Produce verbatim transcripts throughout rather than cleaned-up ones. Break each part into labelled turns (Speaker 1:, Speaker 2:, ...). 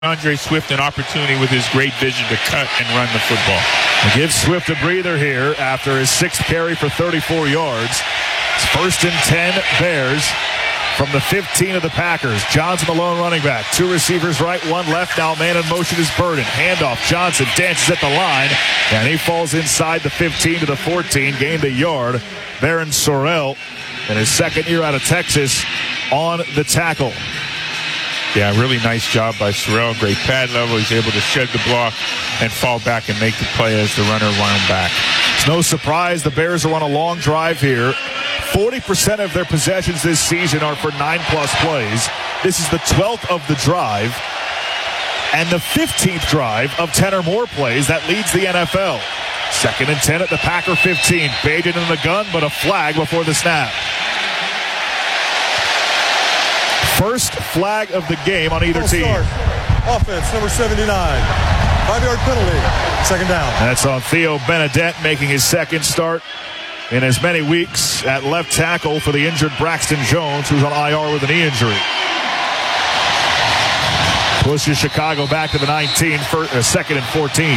Speaker 1: Andre Swift an opportunity with his great vision to cut and run the football.
Speaker 2: Give Swift a breather here after his sixth carry for thirty-four yards. It's first and ten Bears from the fifteen of the Packers. Johnson, the lone running back. Two receivers right, one left. Now man in motion is Burden. Handoff. Johnson dances at the line, and he falls inside the fifteen to the fourteen. Gained a yard. Baron Sorrell, in his second year out of Texas, on the tackle.
Speaker 1: Yeah, really nice job by Sorrell. Great pad level. He's able to shed the block and fall back and make the play as the runner wound back.
Speaker 2: It's no surprise the Bears are on a long drive here. forty percent of their possessions this season are for nine-plus plays. This is the twelfth of the drive and the fifteenth drive of ten or more plays. That leads the N F L. Second and ten at the Packer fifteen. Bagent in the gun, but a flag before the snap. First flag of the game on either team.
Speaker 3: Start. Offense, number seventy-nine. Five-yard penalty. Second down.
Speaker 2: That's on Theo Benedette, making his second start in as many weeks at left tackle for the injured Braxton Jones, who's on I R with a knee injury. Pushes Chicago back to the nineteen, for, uh, second and fourteen.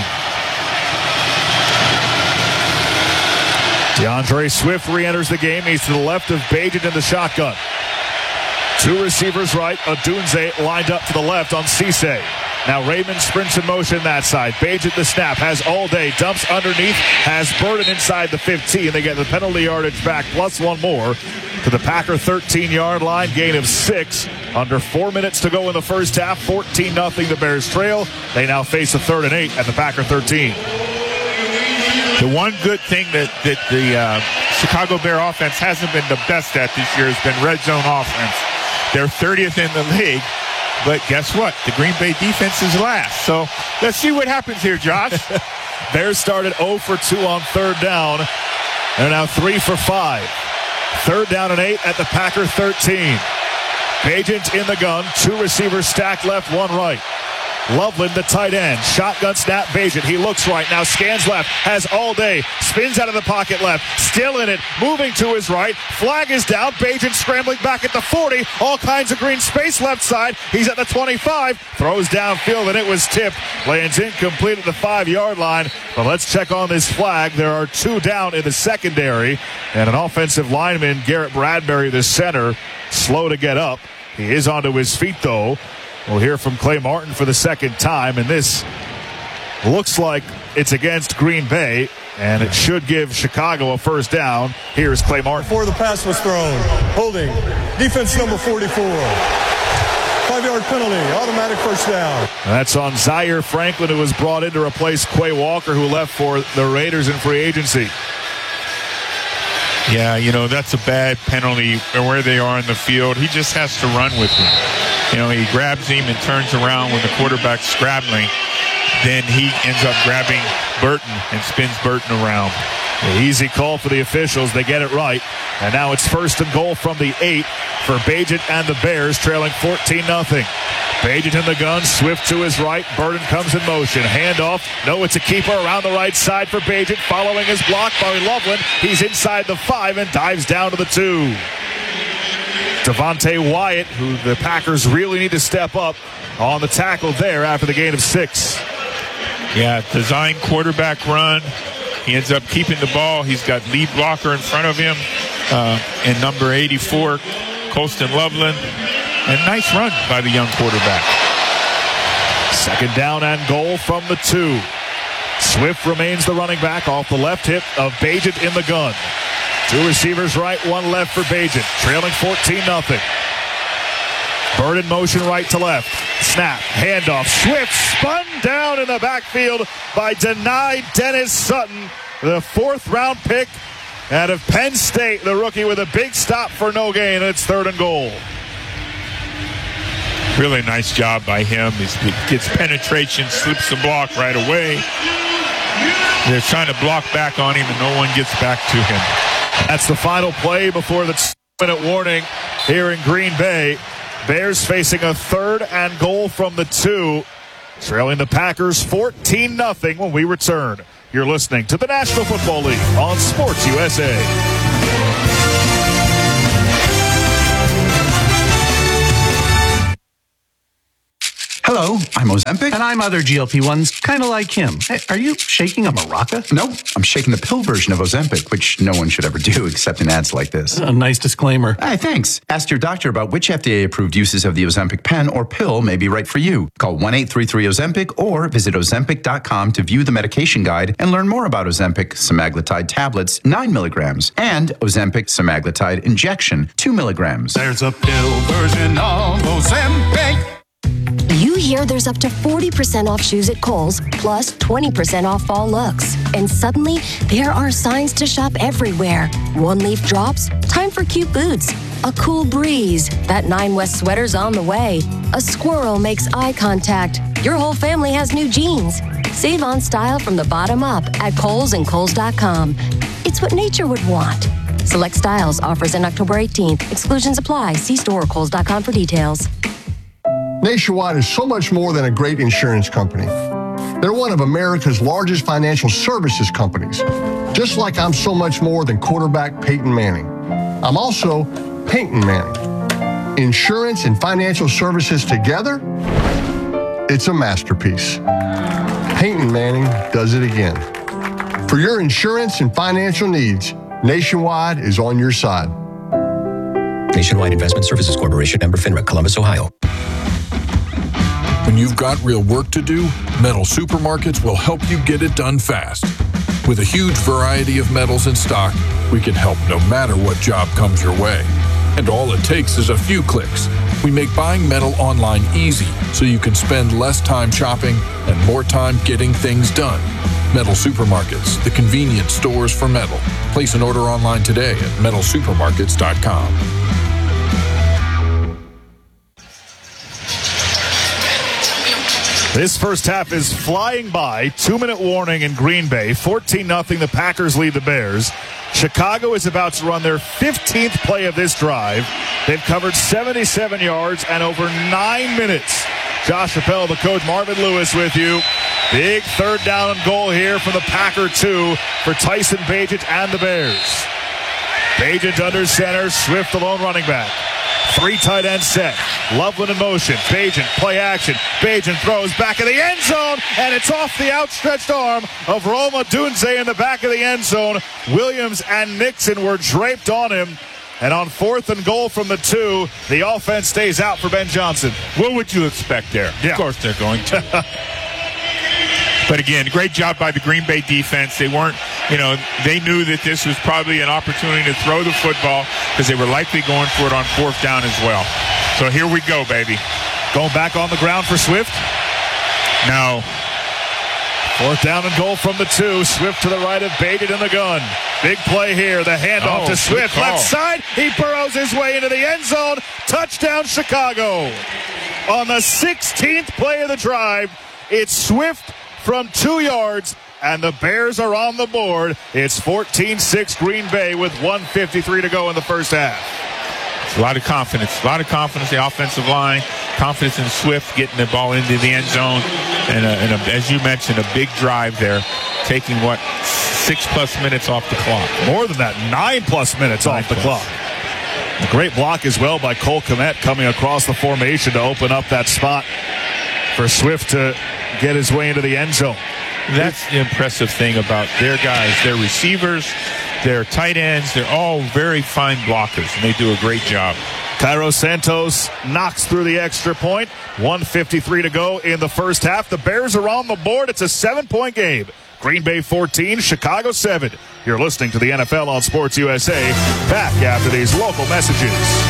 Speaker 2: DeAndre Swift re-enters the game. He's to the left of Bagent in the shotgun. Two receivers right. Odunze lined up to the left on Cisse. Now Raymond sprints in motion that side. Bagent the snap. Has all day. Dumps underneath. Has Burden inside the fifteen. They get the penalty yardage back plus one more to the Packer thirteen-yard line. Gain of six. Under four minutes to go in the first half. fourteen nothing the Bears trail. They now face a third and eight at the Packer thirteen.
Speaker 1: The one good thing that, that the uh, Chicago Bear offense hasn't been the best at this year has been red zone offense. They're thirtieth in the league, but guess what? The Green Bay defense is last. So let's see what happens here, Josh.
Speaker 2: Bears started oh for two on third down. They're now three for five. Third down and eight at the Packer thirteen. Bagent in the gun. Two receivers stacked left, one right. Loveland, the tight end. Shotgun snap, Bagent. He looks right. Now scans left. Has all day. Spins out of the pocket left. Still in it. Moving to his right. Flag is down. Bagent scrambling back at the forty. All kinds of green space left side. He's at the twenty-five. Throws downfield, and it was tipped. Lands incomplete at the five-yard line. But let's check on this flag. There are two down in the secondary. And an offensive lineman, Garrett Bradbury, the center, slow to get up. He is onto his feet, though. We'll hear from Clay Martin for the second time, and this looks like it's against Green Bay, and it should give Chicago a first down. Here's Clay Martin.
Speaker 3: Before the pass was thrown, holding, defense number forty-four. Five-yard penalty, automatic first down.
Speaker 2: And that's on Zaire Franklin, who was brought in to replace Quay Walker, who left for the Raiders in free agency.
Speaker 1: Yeah, you know, that's a bad penalty where they are in the field. He just has to run with him. You know, he grabs him and turns around when the quarterback's scrabbling. Then he ends up grabbing Burton and spins Burton around.
Speaker 2: The easy call for the officials. They get it right. And now it's first and goal from the eight for Bagent and the Bears, trailing fourteen nothing. Bagent in the gun. Swift to his right. Burton comes in motion. Handoff. No, it's a keeper around the right side for Bagent. Following his block by Loveland. He's inside the five and dives down to the two. Devontae Wyatt, who the Packers really need to step up on the tackle there after the gain of six.
Speaker 1: Yeah, design quarterback run. He ends up keeping the ball. He's got lead blocker in front of him. Uh, and number eighty-four, Colston Loveland. And nice run by the young quarterback.
Speaker 2: Second down and goal from the two. Swift remains the running back off the left hip of Bagent in the gun. Two receivers right, one left for Bagent. Trailing fourteen nothing. Burden motion right to left. Snap, handoff. Swift spun down in the backfield by denied Dennis Sutton, the fourth round pick out of Penn State, the rookie with a big stop for no gain. It's third and goal.
Speaker 1: Really nice job by him. He gets penetration, slips the block right away. They're trying to block back on him, and no one gets back to him.
Speaker 2: That's the final play before the two-minute warning here in Green Bay. Bears facing a third and goal from the two, trailing the Packers fourteen nothing when we return. You're listening to the National Football League on Sports U S A.
Speaker 4: Hello, I'm Ozempic.
Speaker 5: And I'm other G L P ones, kind of like him. Hey, are you shaking a maraca?
Speaker 4: No, I'm shaking the pill version of Ozempic, which no one should ever do except in ads like this.
Speaker 5: A nice disclaimer.
Speaker 4: Hey, thanks. Ask your doctor about which F D A-approved uses of the Ozempic pen or pill may be right for you. Call one eight three three Ozempic or visit ozempic dot com to view the medication guide and learn more about Ozempic semaglutide tablets, nine milligrams, and Ozempic semaglutide injection, two milligrams.
Speaker 6: There's a pill version of Ozempic.
Speaker 7: You hear there's up to forty percent off shoes at Kohl's, plus twenty percent off fall looks. And suddenly, there are signs to shop everywhere. One leaf drops, time for cute boots. A cool breeze, that Nine West sweater's on the way. A squirrel makes eye contact. Your whole family has new jeans. Save on style from the bottom up at Kohl's and Kohl's dot com. It's what nature would want. Select styles, offers in October eighteenth. Exclusions apply. See store or Kohl's dot com for details.
Speaker 3: Nationwide is so much more than a great insurance company. They're one of America's largest financial services companies, just like I'm so much more than quarterback Peyton Manning. I'm also Peyton Manning. Insurance and financial services together, it's a masterpiece. Peyton Manning does it again. For your insurance and financial needs, Nationwide is on your side.
Speaker 8: Nationwide Investment Services Corporation, member FINRA, Columbus, Ohio.
Speaker 9: When you've got real work to do, Metal Supermarkets will help you get it done fast. With a huge variety of metals in stock, we can help no matter what job comes your way. And all it takes is a few clicks. We make buying metal online easy so you can spend less time shopping and more time getting things done. Metal Supermarkets, the convenience stores for metal. Place an order online today at metal supermarkets dot com.
Speaker 2: This first half is flying by. Two-minute warning in Green Bay. fourteen nothing. The Packers lead the Bears. Chicago is about to run their fifteenth play of this drive. They've covered seventy-seven yards and over nine minutes. Josh Appel, the coach, Marvin Lewis with you. Big third down and goal here from the Packer two for Tyson Bagent and the Bears. Bagent under center. Swift, the lone running back. Three tight end set. Loveland in motion. Bagent, play action. Bagent throws back of the end zone, and it's off the outstretched arm of Rome Odunze in the back of the end zone. Williams and Nixon were draped on him. And on fourth and goal from the two, the offense stays out for Ben Johnson.
Speaker 1: What would you expect there?
Speaker 2: Yeah.
Speaker 1: Of course they're going to. But again, great job by the Green Bay defense. They weren't, you know, they knew that this was probably an opportunity to throw the football because they were likely going for it on fourth down as well. So here we go, baby.
Speaker 2: Going back on the ground for Swift.
Speaker 1: No.
Speaker 2: Fourth down and goal from the two. Swift to the right of Bagent in the gun. Big play here. The handoff
Speaker 1: oh,
Speaker 2: to Swift.
Speaker 1: Left
Speaker 2: side. He burrows his way into the end zone. Touchdown, Chicago. On the sixteenth play of the drive, it's Swift from two yards, and the Bears are on the board. It's fourteen six Green Bay with one fifty-three to go in the first half.
Speaker 1: A lot of confidence. A lot of confidence in the offensive line. Confidence in Swift getting the ball into the end zone. And, a, and a, as you mentioned, a big drive there, taking, what, six-plus minutes off the clock.
Speaker 2: More than that, nine-plus minutes
Speaker 1: Nine
Speaker 2: off the
Speaker 1: plus.
Speaker 2: clock. A great block as well by Cole Kmet coming across the formation to open up that spot for Swift to get his way into the end zone.
Speaker 1: That's the impressive thing about their guys. Their receivers, their tight ends, they're all very fine blockers, and they do a great job.
Speaker 2: Cairo Santos knocks through the extra point. one fifty-three to go in the first half. The Bears are on the board. It's a seven-point game. Green Bay fourteen, Chicago seven. You're listening to the N F L on Sports U S A. Back after these local messages.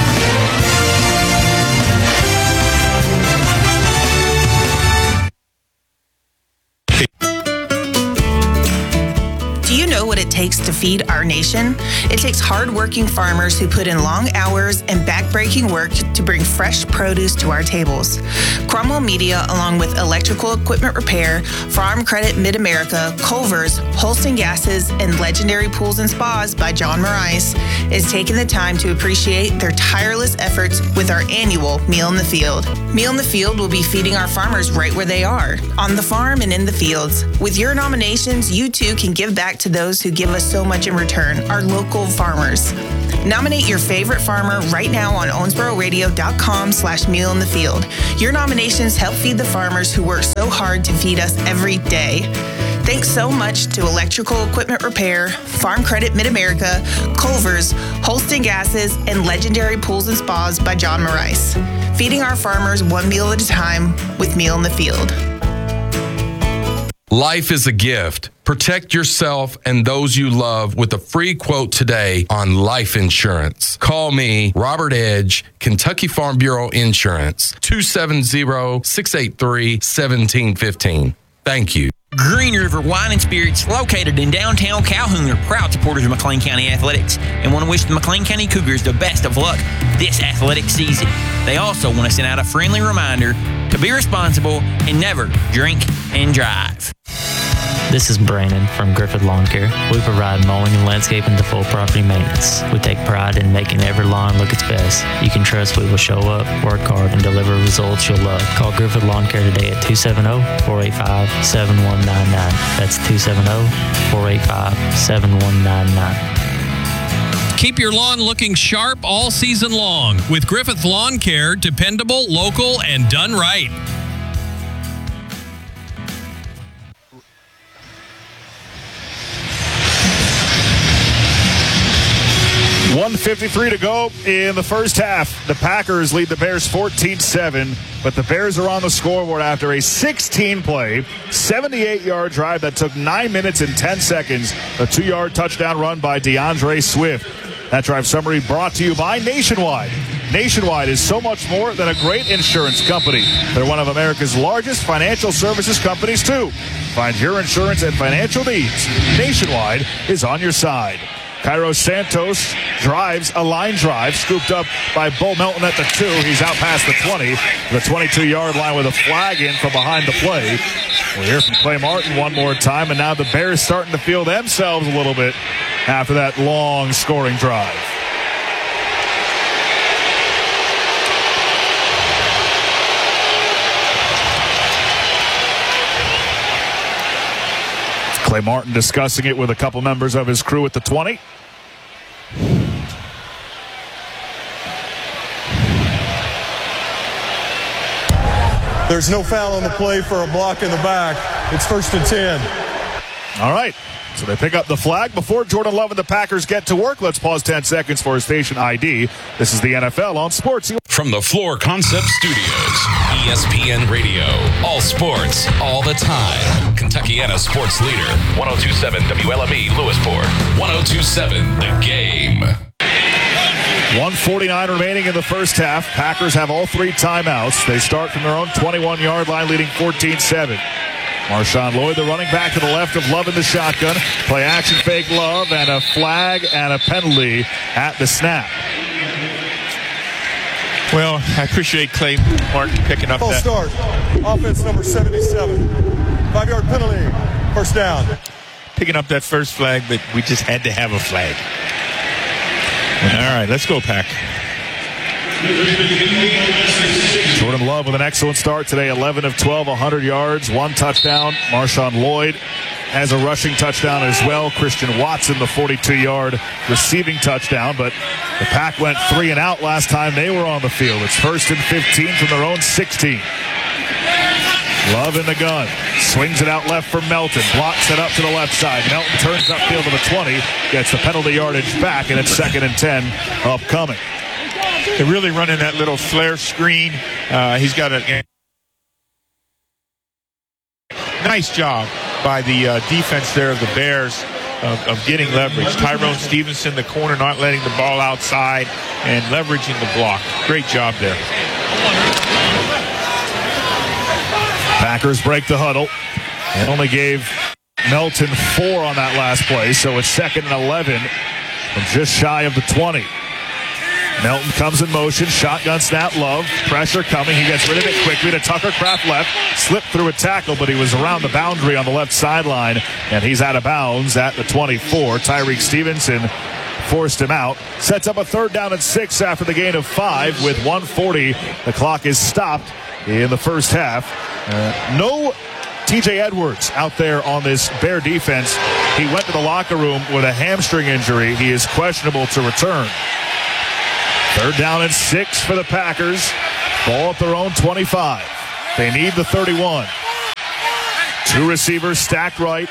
Speaker 10: Do you know what it takes to feed our nation? It takes hard-working farmers who put in long hours and back-breaking work to bring fresh produce to our tables. Cromwell Media, along with Electrical Equipment Repair, Farm Credit Mid-America, Culver's, Holston Gases, and Legendary Pools and Spas by John Morais, is taking the time to appreciate their tireless efforts with our annual Meal in the Field. Meal in the Field will be feeding our farmers right where they are, on the farm and in the fields. With your nominations, you too can give back to those who give give us so much in return, our local farmers. Nominate your favorite farmer right now on owensboro radio dot com slash meal in the field. Your nominations help feed the farmers who work so hard to feed us every day. Thanks so much to Electrical Equipment Repair, Farm Credit Mid-America, Culver's, Holston Gases, and Legendary Pools and Spas by John Marais. Feeding our farmers one meal at a time with Meal in the Field.
Speaker 11: Life is a gift. Protect yourself and those you love with a free quote today on life insurance. Call me, Robert Edge, Kentucky Farm Bureau Insurance, two seven zero, six eight three, one seven one five. Thank you.
Speaker 12: Green River Wine and Spirits, located in downtown Calhoun, are proud supporters of McLean County Athletics and want to wish the McLean County Cougars the best of luck this athletic season. They also want to send out a friendly reminder to be responsible and never drink and drive.
Speaker 13: This is Brandon from Griffith Lawn Care. We provide mowing and landscaping to full property maintenance. We take pride in making every lawn look its best. You can trust we will show up, work hard, and deliver results you'll love. Call Griffith Lawn Care today at two seven zero, four eight five, seven one nine nine. That's two seven zero, four eight five, seven one nine nine.
Speaker 14: Keep your lawn looking sharp all season long with Griffith Lawn Care, dependable, local, and done right.
Speaker 2: one fifty-three to go in the first half. The Packers lead the Bears fourteen seven, but the Bears are on the scoreboard after a sixteen-play, seventy-eight-yard drive that took nine minutes and ten seconds. A two-yard touchdown run by DeAndre Swift. That drive summary brought to you by Nationwide. Nationwide is so much more than a great insurance company. They're one of America's largest financial services companies, too. Find your insurance and financial needs. Nationwide is on your side. Cairo Santos drives a line drive, scooped up by Bo Melton at the two. He's out past the twenty, the twenty-two-yard line with a flag in from behind the play. We'll hear from Clay Martin one more time, and now the Bears starting to feel themselves a little bit after that long scoring drive. Clay Martin discussing it with a couple members of his crew at the twenty.
Speaker 15: There's no foul on the play for a block in the back. It's first and ten.
Speaker 2: All right. So they pick up the flag. Before Jordan Love and the Packers get to work, let's pause ten seconds for his station I D. This is the N F L on Sports.
Speaker 16: From the Floor Concept Studios, E S P N Radio. All sports, all the time. Kentuckiana sports leader. one oh two point seven W L M E Lewisport. one oh two point seven The Game.
Speaker 2: one forty-nine remaining in the first half. Packers have all three timeouts. They start from their own twenty-one-yard line, leading fourteen seven. Marshawn Lloyd, the running back to the left of Love in the shotgun. Play action fake Love, and a flag and a penalty at the snap.
Speaker 1: Well, I appreciate Clay Martin picking up
Speaker 15: Full
Speaker 1: that.
Speaker 15: start. Offense number seventy-seven. Five-yard penalty. First down.
Speaker 1: Picking up that first flag, but we just had to have a flag. All right, let's go, Pack.
Speaker 2: Jordan Love with an excellent start today. eleven of twelve, one hundred yards, one touchdown. Marshawn Lloyd has a rushing touchdown as well. Christian Watson, the forty-two-yard receiving touchdown. But the Pack went three and out last time they were on the field. It's first and fifteen from their own sixteen. Love in the gun. Swings it out left for Melton. Blocks it up to the left side. Melton turns upfield to the twenty. Gets the penalty yardage back, and it's second and ten upcoming.
Speaker 1: They're really running that little flare screen. Uh, he's got a nice job by the uh, defense there of the Bears of, of getting leverage. Tyrone Stevenson, the corner, not letting the ball outside and leveraging the block. Great job there.
Speaker 2: Packers break the huddle and only gave Melton four on that last play, so it's second and eleven from just shy of the twenty. Melton comes in motion, shotgun snap, Love, pressure coming, he gets rid of it quickly to Tucker Kraft left, slipped through a tackle, but he was around the boundary on the left sideline, and he's out of bounds at the twenty-four. Tyreek Stevenson forced him out, sets up a third down and six after the gain of five with one forty. The clock is stopped in the first half. Uh, no T J Edwards out there on this Bear defense. He went to the locker room with a hamstring injury. He is questionable to return. Third down and six for the Packers. Ball at their own twenty-five. They need the thirty-one. Two receivers stacked right.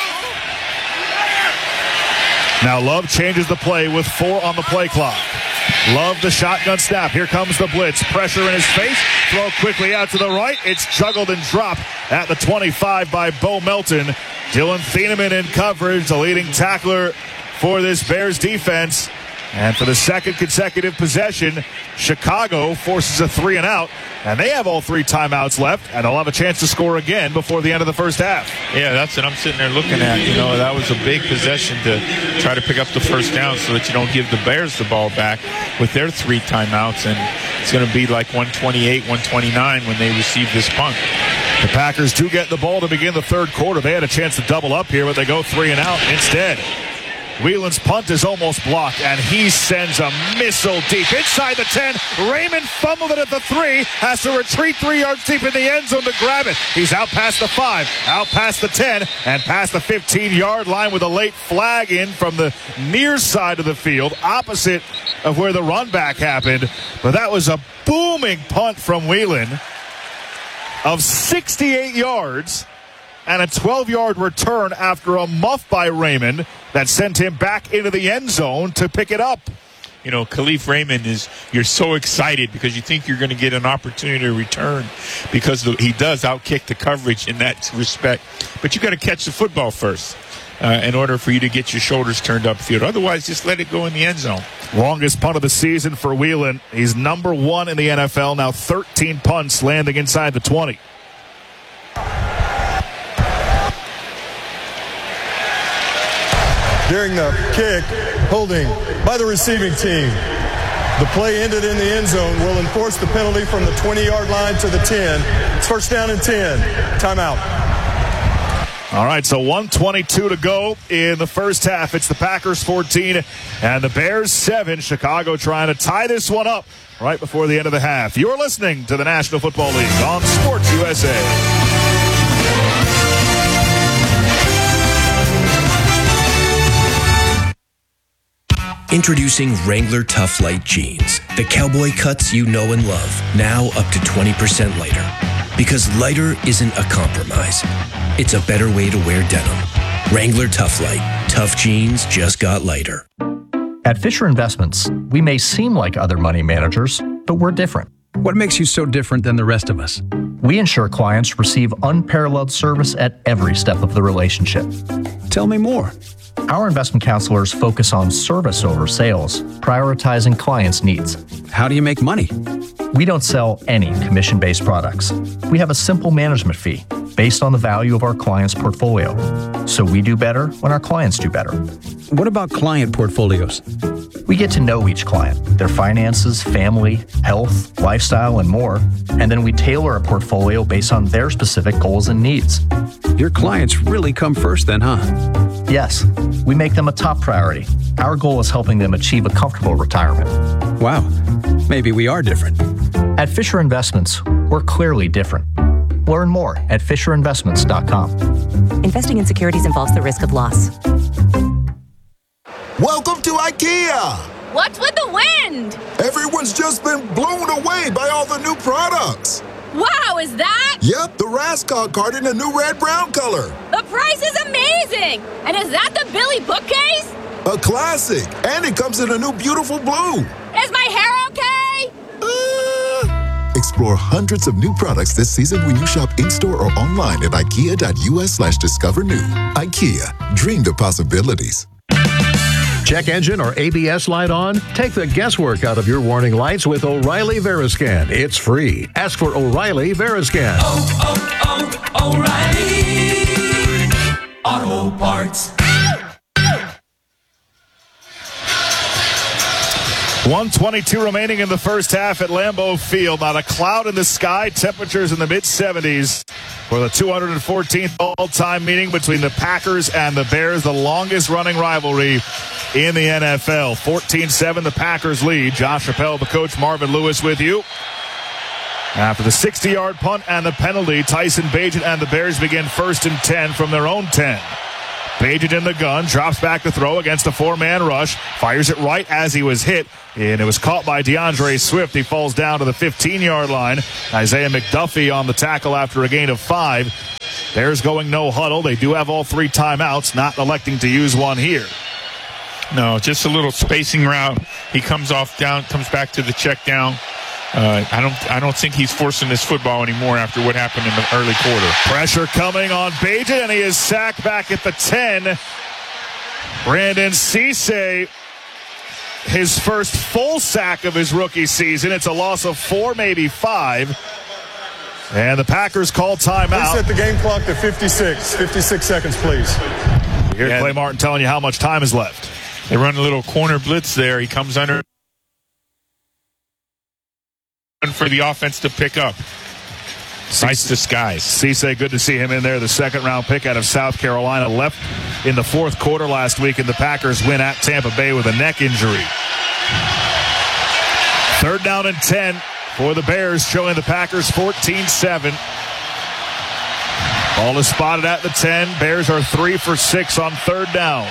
Speaker 2: Now Love changes the play with four on the play clock. Love the shotgun snap. Here comes the blitz. Pressure in his face. Throw quickly out to the right. It's juggled and dropped at the twenty-five by Bo Melton. Dylan Thieneman in coverage, the leading tackler for this Bears defense. And for the second consecutive possession, Chicago forces a three and out, and they have all three timeouts left, and they'll have a chance to score again before the end of the first half.
Speaker 1: Yeah, that's what I'm sitting there looking at. You know, that was a big possession to try to pick up the first down so that you don't give the Bears the ball back with their three timeouts, and it's going to be like one twenty-eight, one twenty-nine when they receive this punt.
Speaker 2: The Packers do get the ball to begin the third quarter. They had a chance to double up here, but they go three and out instead. Whelan's punt is almost blocked, and he sends a missile deep inside the ten. Raymond fumbled it at the three, has to retreat three yards deep in the end zone to grab it. He's out past the five, out past the ten, and past the fifteen-yard line with a late flag in from the near side of the field, opposite of where the run back happened. But that was a booming punt from Whelan of sixty-eight yards. And a twelve-yard return after a muff by Raymond that sent him back into the end zone to pick it up.
Speaker 1: You know, Khalif Raymond is, you're so excited because you think you're going to get an opportunity to return because he does outkick the coverage in that respect. But you got to catch the football first uh, in order for you to get your shoulders turned upfield. Otherwise, just let it go in the end zone.
Speaker 2: Longest punt of the season for Whelan. He's number one in the N F L, now thirteen punts landing inside the twenty.
Speaker 15: During the kick, holding by the receiving team. The play ended in the end zone. Will enforce the penalty from the twenty-yard line to the ten. It's first down and ten. Timeout.
Speaker 2: All right, so one twenty-two to go in the first half. It's the Packers fourteen and the Bears seven. Chicago trying to tie this one up right before the end of the half. You're listening to the National Football League on Sports U S A.
Speaker 8: Introducing Wrangler Tough Light Jeans, the cowboy cuts you know and love, now up to twenty percent lighter. Because lighter isn't a compromise. It's a better way to wear denim. Wrangler Tough Light. Tough jeans just got lighter.
Speaker 17: At Fisher Investments, we may seem like other money managers, but we're different.
Speaker 5: What makes you so different than the rest of us?
Speaker 17: We ensure clients receive unparalleled service at every step of the relationship.
Speaker 5: Tell me more.
Speaker 17: Our investment counselors focus on service over sales, prioritizing clients' needs.
Speaker 5: How do you make money?
Speaker 17: We don't sell any commission-based products. We have a simple management fee based on the value of our client's portfolio. So we do better when our clients do better.
Speaker 5: What about client portfolios?
Speaker 17: We get to know each client, their finances, family, health, lifestyle, and more, and then we tailor a portfolio based on their specific goals and needs.
Speaker 5: Your clients really come first then, huh?
Speaker 17: Yes, we make them a top priority. Our goal is helping them achieve a comfortable retirement.
Speaker 5: Wow, maybe we are different.
Speaker 17: At Fisher Investments, we're clearly different. Learn more at fisher investments dot com.
Speaker 18: Investing in securities involves the risk of loss.
Speaker 19: Welcome to IKEA!
Speaker 20: What's with the wind?
Speaker 19: Everyone's just been blown away by all the new products.
Speaker 20: Wow, is that?
Speaker 19: Yep, the Rascog card in a new red-brown color.
Speaker 20: The price is amazing! And is that the Billy bookcase?
Speaker 19: A classic, and it comes in a new beautiful blue.
Speaker 20: Is my hair okay?
Speaker 19: Uh... Explore hundreds of new products this season when you shop in-store or online at ikea.us slash discover new. IKEA, dream the possibilities.
Speaker 21: Check engine or A B S light on? Take the guesswork out of your warning lights with O'Reilly Veriscan. It's free. Ask for O'Reilly Veriscan.
Speaker 6: Oh, oh, oh, O'Reilly Auto Parts.
Speaker 2: one twenty-two remaining in the first half at Lambeau Field. Not a cloud in the sky. Temperatures in the mid seventies for the two hundred fourteenth all-time meeting between the Packers and the Bears, the longest-running rivalry in the N F L. fourteen seven, the Packers lead. Josh Appel, the coach, Marvin Lewis with you. After the sixty-yard punt and the penalty, Tyson Bagent and the Bears begin first and ten from their own ten. Bagent in the gun, drops back to throw against a four-man rush, fires it right as he was hit, and it was caught by DeAndre Swift. He falls down to the fifteen-yard line. Isaiah McDuffie on the tackle after a gain of five. Bears going no huddle. They do have all three timeouts, not electing to use one here.
Speaker 1: No, just a little spacing route. He comes off down, comes back to the check down. Uh, I don't I don't think he's forcing this football anymore after what happened in the early quarter.
Speaker 2: Pressure coming on Bagent, and he is sacked back at the ten. Brandon Cisse, his first full sack of his rookie season. It's a loss of four, maybe five. And the Packers call timeout.
Speaker 15: Reset the game clock to fifty-six. fifty-six seconds, please.
Speaker 2: Here's yeah. Clay Martin telling you how much time is left.
Speaker 1: They run a little corner blitz there. He comes under for the offense to pick up. Nice disguise.
Speaker 2: Cisse, good to see him in there. The second round pick out of South Carolina, left in the fourth quarter last week, and the Packers win at Tampa Bay with a neck injury. Third down and ten for the Bears, showing the Packers fourteen seven. Ball is spotted at the ten. Bears are three for six on third down.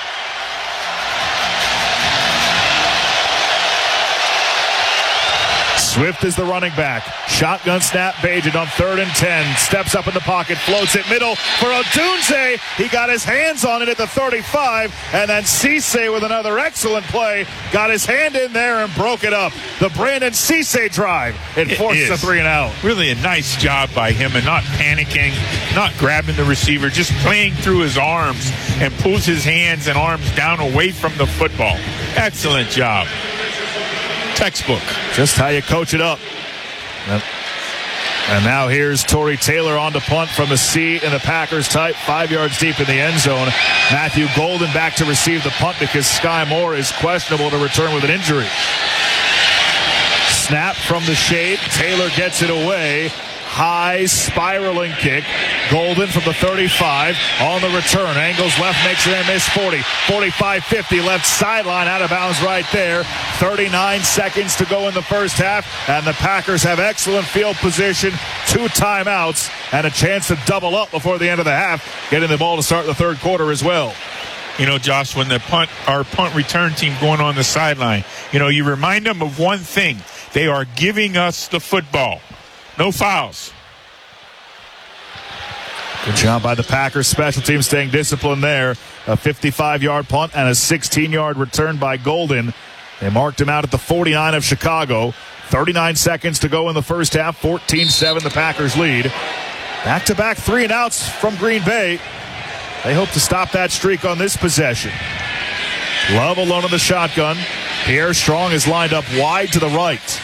Speaker 2: Swift is the running back. Shotgun snap, Bagent on third and ten. Steps up in the pocket, floats it middle for Odunze. He got his hands on it at the thirty-five. And then Cisse with another excellent play. Got his hand in there and broke it up. The Brandon Cisse drive. It, it forced a three and out.
Speaker 1: Really a nice job by him and not panicking, not grabbing the receiver, just playing through his arms and pulls his hands and arms down away from the football. Excellent job. Textbook.
Speaker 2: Just how you coach it up. Yep. And now here's Tory Taylor on to punt from a C in the Packers type, five yards deep in the end zone. Matthew Golden back to receive the punt because Sky Moore is questionable to return with an injury. Snap from the shade. Taylor gets it away. High spiraling kick. Golden from the thirty-five on the return. Angles left, makes it and miss forty. forty-five fifty left sideline, out of bounds right there. thirty-nine seconds to go in the first half, and the Packers have excellent field position, two timeouts, and a chance to double up before the end of the half, getting the ball to start the third quarter as well.
Speaker 1: You know, Josh, when the punt, our punt return team going on the sideline, you know, you remind them of one thing. They are giving us the football. No fouls.
Speaker 2: Good job by the Packers special team staying disciplined there. A fifty-five-yard punt and a sixteen-yard return by Golden. They marked him out at the forty-nine of Chicago. thirty-nine seconds to go in the first half. fourteen seven the Packers lead. Back-to-back three and outs from Green Bay. They hope to stop that streak on this possession. Love alone in the shotgun. Pierre Strong is lined up wide to the right.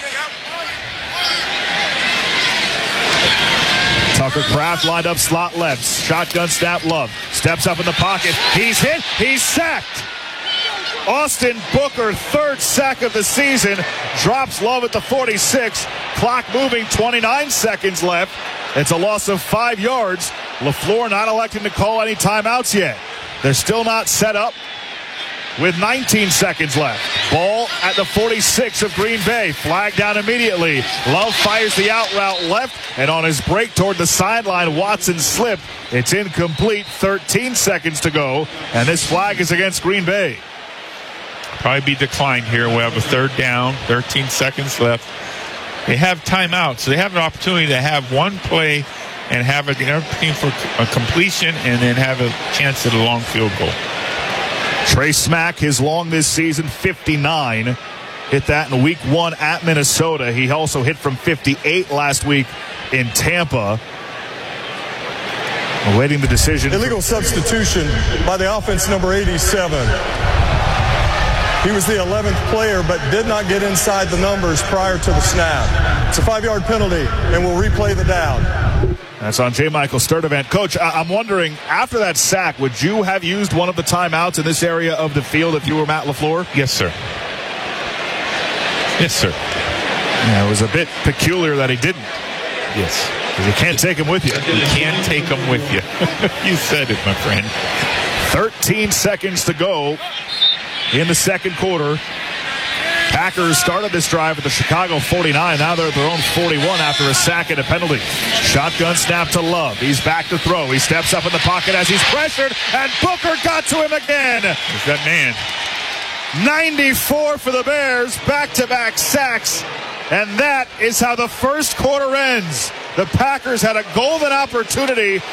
Speaker 2: Tucker Kraft lined up slot left. Shotgun snap, Love. Steps up in the pocket. He's hit. He's sacked. Austin Booker, third sack of the season. Drops Love at the forty-six. Clock moving, twenty-nine seconds left. It's a loss of five yards. LaFleur not electing to call any timeouts yet. They're still not set up with nineteen seconds left. Ball at the forty-six of Green Bay. Flag down immediately. Love fires the out route left, and on his break toward the sideline, Watson slipped. It's incomplete. thirteen seconds to go, and this flag is against Green Bay.
Speaker 1: Probably be declined here. We have a third down, thirteen seconds left. They have timeouts, so they have an opportunity to have one play and have an opportunity for a completion and then have a chance at a long field goal.
Speaker 2: Trey Smack, his long this season, fifty-nine. Hit that in week one at Minnesota. He also hit from fifty-eight last week in Tampa. Awaiting the decision.
Speaker 15: Illegal substitution by the offense number eighty-seven. He was the eleventh player, but did not get inside the numbers prior to the snap. It's a five-yard penalty, and we'll replay the down.
Speaker 2: That's on J. Michael Sturdivant. Coach, I- I'm wondering, after that sack, would you have used one of the timeouts in this area of the field if you were Matt LaFleur?
Speaker 1: Yes, sir. Yes, sir.
Speaker 2: Yeah, it was a bit peculiar that he didn't.
Speaker 1: Yes.
Speaker 2: Because you can't take him with you.
Speaker 1: You can't take him with you. You said it, my friend.
Speaker 2: thirteen seconds to go in the second quarter. Packers started this drive at the Chicago forty-nine. Now they're at their own forty-one after a sack and a penalty. Shotgun snap to Love. He's back to throw. He steps up in the pocket as he's pressured, and Booker got to him again.
Speaker 1: Who's that man?
Speaker 2: ninety-four for the Bears. Back-to-back sacks. And that is how the first quarter ends. The Packers had a golden opportunity